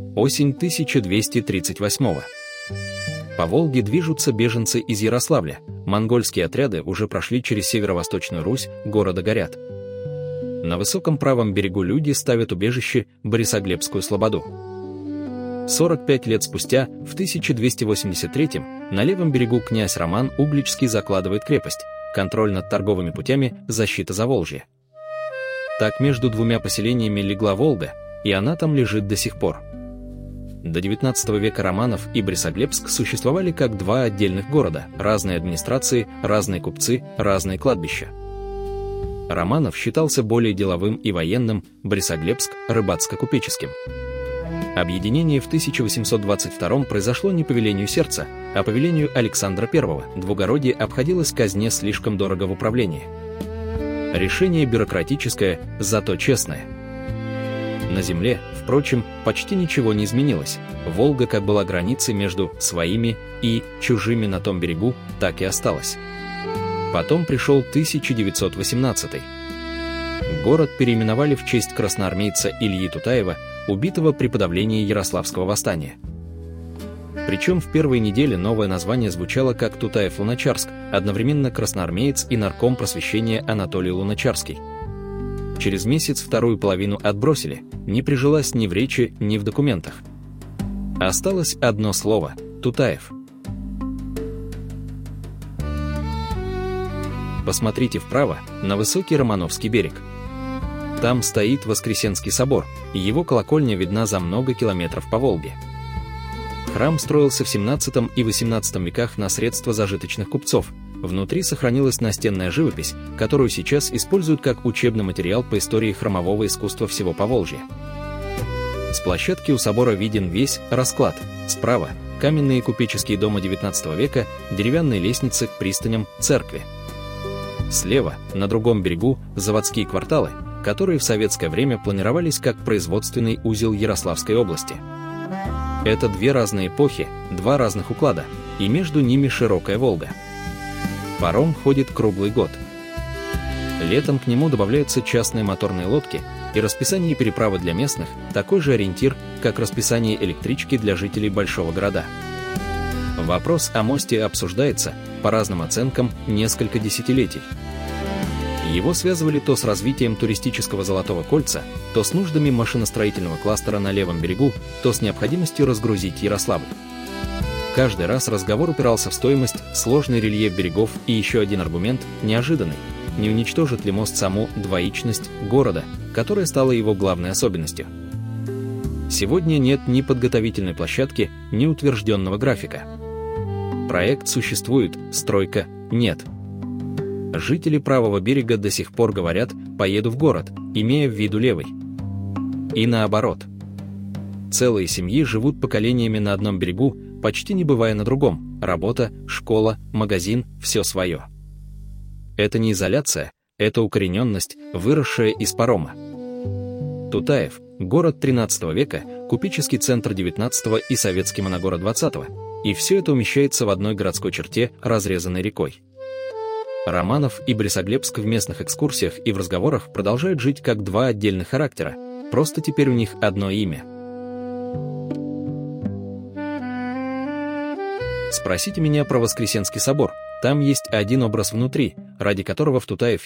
Осень 1238-го. По Волге движутся беженцы из Ярославля. Монгольские отряды уже прошли через северо-восточную Русь, города горят. На высоком правом берегу люди ставят убежище Борисоглебскую слободу. 45 лет спустя, в 1283-м, на левом берегу князь Роман Угличский закладывает крепость, контроль над торговыми путями, защита Заволжья. Так между двумя поселениями легла Волга, и она там лежит до сих пор. До XIX века Романов и Борисоглебск существовали как два отдельных города, разные администрации, разные купцы, разные кладбища. Романов считался более деловым и военным, Борисоглебск – рыбацко-купеческим. Объединение в 1822 произошло не по велению сердца, а по велению Александра I. Двугородье обходилось казне слишком дорого в управлении. Решение бюрократическое, зато честное. На земле, впрочем, почти ничего не изменилось. Волга как была границей между своими и чужими на том берегу, так и осталась. Потом пришел 1918. Город переименовали в честь красноармейца Ильи Тутаева, убитого при подавлении Ярославского восстания. Причем в первые недели новое название звучало как Тутаев-Луначарск, одновременно красноармеец и нарком просвещения Анатолий Луначарский. Через месяц вторую половину отбросили, не прижилась ни в речи, ни в документах. Осталось одно слово – Тутаев. Посмотрите вправо, на высокий Романовский берег. Там стоит Воскресенский собор, и его колокольня видна за много километров по Волге. Храм строился в 17 и 18 веках на средства зажиточных купцов. Внутри сохранилась настенная живопись, которую сейчас используют как учебный материал по истории храмового искусства всего Поволжья. С площадки у собора виден весь расклад. Справа – каменные купеческие дома XIX века, деревянные лестницы к пристаням, церкви. Слева, на другом берегу, заводские кварталы, которые в советское время планировались как производственный узел Ярославской области. Это две разные эпохи, два разных уклада, и между ними широкая Волга. Паром ходит круглый год. Летом к нему добавляются частные моторные лодки, и расписание переправы для местных – такой же ориентир, как расписание электрички для жителей большого города. Вопрос о мосте обсуждается, по разным оценкам, несколько десятилетий. Его связывали то с развитием туристического Золотого кольца, то с нуждами машиностроительного кластера на левом берегу, то с необходимостью разгрузить Ярославль. Каждый раз разговор упирался в стоимость, сложный рельеф берегов и еще один аргумент, неожиданный. Не уничтожит ли мост саму двоичность города, которая стала его главной особенностью? Сегодня нет ни подготовительной площадки, ни утвержденного графика. Проект существует, стройка нет. Жители правого берега до сих пор говорят «поеду в город», имея в виду левый. И наоборот. Целые семьи живут поколениями на одном берегу, почти не бывая на другом. Работа, школа, магазин – все свое. Это не изоляция, это укорененность, выросшая из парома. Тутаев – город XIII века, купеческий центр XIX и советский моногород XX, и все это умещается в одной городской черте, разрезанной рекой. Романов и Борисоглебск в местных экскурсиях и в разговорах продолжают жить как два отдельных характера, просто теперь у них одно имя. Спросите меня про Воскресенский собор, там есть один образ внутри, ради которого в Тутаев